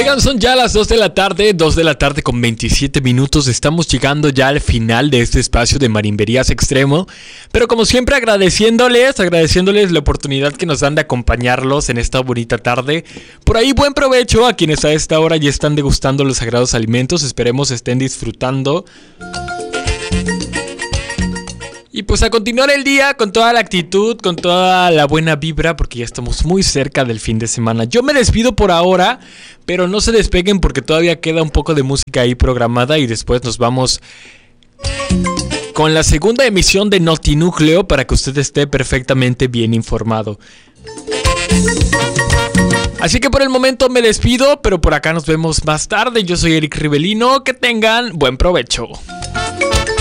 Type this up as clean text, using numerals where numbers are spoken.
Oigan, son ya las 2 de la tarde, 2 de la tarde con 27 minutos. Estamos llegando ya al final de este espacio de Marimberías Extremo. Pero como siempre agradeciéndoles la oportunidad que nos dan de acompañarlos en esta bonita tarde. Por ahí buen provecho a quienes a esta hora ya están degustando los sagrados alimentos. Esperemos estén disfrutando. Y pues a continuar el día con toda la actitud, con toda la buena vibra, porque ya estamos muy cerca del fin de semana. Yo me despido por ahora, pero no se despeguen porque todavía queda un poco de música ahí programada y después nos vamos con la segunda emisión de Notinúcleo para que usted esté perfectamente bien informado. Así que por el momento me despido, pero por acá nos vemos más tarde. Yo soy Eric Rivelino, que tengan buen provecho.